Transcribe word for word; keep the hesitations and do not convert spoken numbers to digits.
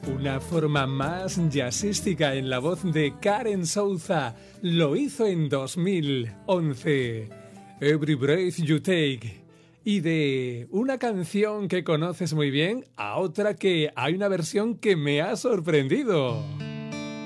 Una forma más jazzística en la voz de Karen Souza lo hizo en dos mil once. Every Breath You Take. Y de una canción que conoces muy bien a otra que hay una versión que me ha sorprendido.